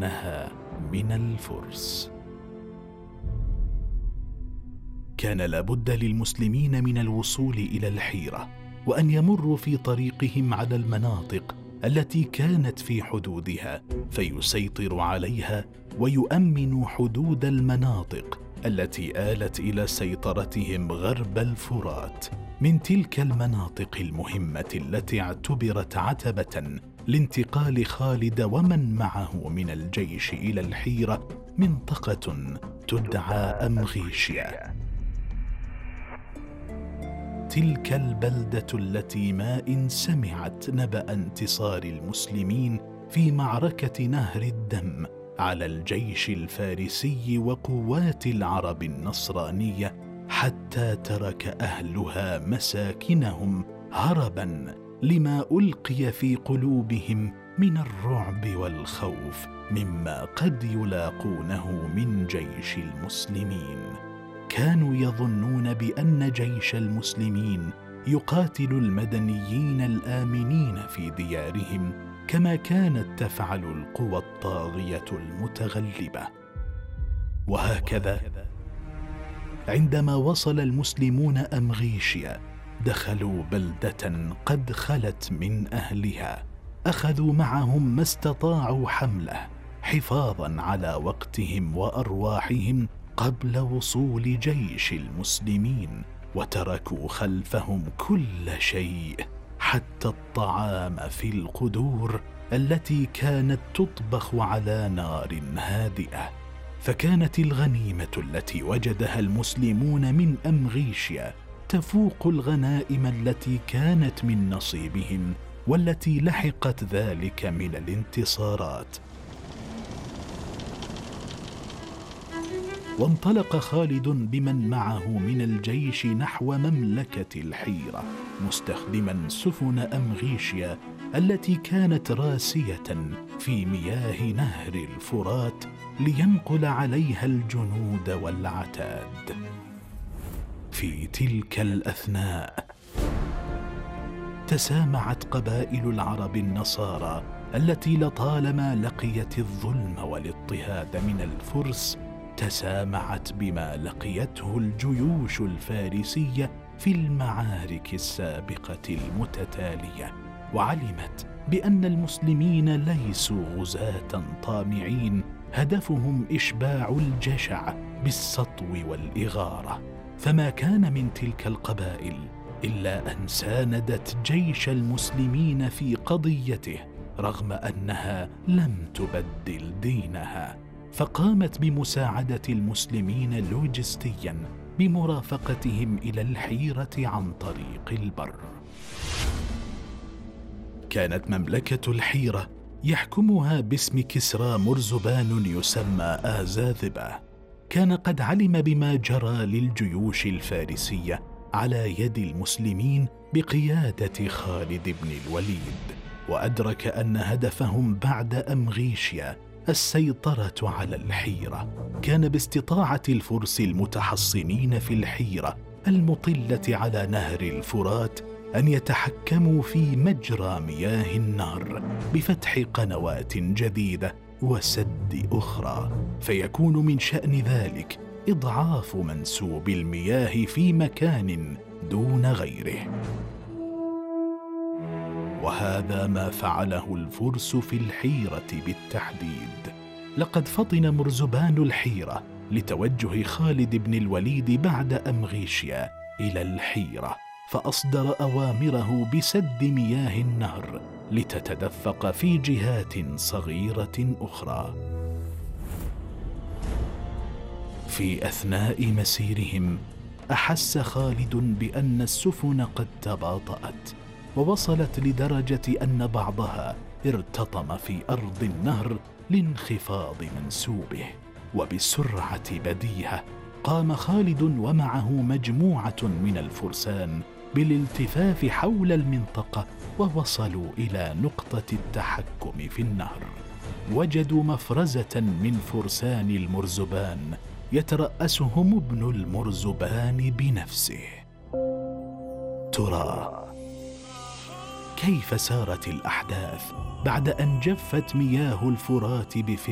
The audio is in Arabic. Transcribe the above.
يلقونها من الفرس. كان لابد للمسلمين من الوصول إلى الحيرة، وأن يمروا في طريقهم على المناطق التي كانت في حدودها، فيسيطروا عليها ويؤمنوا حدود المناطق التي آلت إلى سيطرتهم غرب الفرات. من تلك المناطق المهمة التي اعتبرت عتبة لانتقال خالد ومن معه من الجيش إلى الحيرة منطقة تدعى أمغيشيا. تلك البلدة التي ما إن سمعت نبأ انتصار المسلمين في معركة نهر الدم على الجيش الفارسي وقوات العرب النصرانية حتى ترك أهلها مساكنهم هربا لما ألقي في قلوبهم من الرعب والخوف مما قد يلاقونه من جيش المسلمين. كانوا يظنون بأن جيش المسلمين يقاتل المدنيين الآمنين في ديارهم كما كانت تفعل القوى الطاغية المتغلبة. وهكذا عندما وصل المسلمون أمغيشيا دخلوا بلدة قد خلت من أهلها، أخذوا معهم ما استطاعوا حمله حفاظا على وقتهم وأرواحهم قبل وصول جيش المسلمين، وتركوا خلفهم كل شيء حتى الطعام في القدور التي كانت تطبخ على نار هادئة. فكانت الغنيمة التي وجدها المسلمون من أمغيشيا تفوق الغنائم التي كانت من نصيبهم والتي لحقت ذلك من الانتصارات. وانطلق خالد بمن معه من الجيش نحو مملكة الحيرة مستخدما سفن أمغيشيا التي كانت راسية في مياه نهر الفرات لينقل عليها الجنود والعتاد. في تلك الأثناء تسامعت قبائل العرب النصارى التي لطالما لقيت الظلم والاضطهاد من الفرس، تسامعت بما لقيته الجيوش الفارسية في المعارك السابقة المتتالية، وعلمت بأن المسلمين ليسوا غزاة طامعين هدفهم إشباع الجشع بالسطو والإغارة. فما كان من تلك القبائل إلا أن ساندت جيش المسلمين في قضيته رغم أنها لم تبدل دينها، فقامت بمساعدة المسلمين لوجستيا بمرافقتهم إلى الحيرة عن طريق البر. كانت مملكة الحيرة يحكمها باسم كسرى مرزبان يسمى آزاذبة. كان قد علم بما جرى للجيوش الفارسية على يد المسلمين بقيادة خالد بن الوليد، وأدرك أن هدفهم بعد أمغيشيا السيطرة على الحيرة كان باستطاعة الفرس المتحصنين في الحيرة المطلة على نهر الفرات أن يتحكموا في مجرى مياه النهر بفتح قنوات جديدة وسد أخرى، فيكون من شأن ذلك إضعاف منسوب المياه في مكان دون غيره. وهذا ما فعله الفرس في الحيرة بالتحديد. لقد فطن مرزبان الحيرة لتوجه خالد بن الوليد بعد أمغيشيا إلى الحيرة، فأصدر أوامره بسد مياه النهر لتتدفق في جهات صغيرة أخرى. في أثناء مسيرهم أحس خالد بأن السفن قد تباطأت، ووصلت لدرجة أن بعضها ارتطم في أرض النهر لانخفاض منسوبه. وبسرعة بديهة قام خالد ومعه مجموعة من الفرسان بالالتفاف حول المنطقة، ووصلوا إلى نقطة التحكم في النهر. وجدوا مفرزة من فرسان المرزبان يترأسهم ابن المرزبان بنفسه. ترى كيف سارت الأحداث بعد أن جفت مياه الفرات بفعل